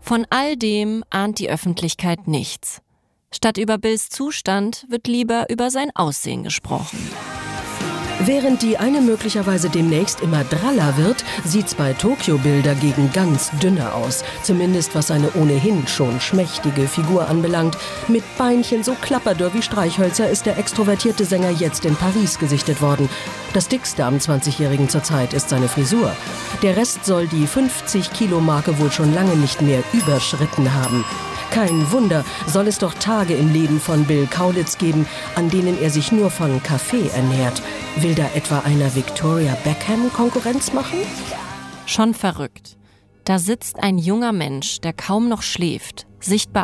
Von all dem ahnt die Öffentlichkeit nichts. Statt über Bills Zustand wird lieber über sein Aussehen gesprochen. Während die eine möglicherweise demnächst immer draller wird, sieht's bei Tokyo Bill dagegen ganz dünner aus. Zumindest was seine ohnehin schon schmächtige Figur anbelangt. Mit Beinchen so klapperdürr wie Streichhölzer ist der extrovertierte Sänger jetzt in Paris gesichtet worden. Das Dickste am 20-Jährigen zurzeit ist seine Frisur. Der Rest soll die 50-Kilo-Marke wohl schon lange nicht mehr überschritten haben. Kein Wunder, soll es doch Tage im Leben von Bill Kaulitz geben, an denen er sich nur von Kaffee ernährt. Will da etwa einer Victoria Beckham Konkurrenz machen? Schon verrückt. Da sitzt ein junger Mensch, der kaum noch schläft, sichtbar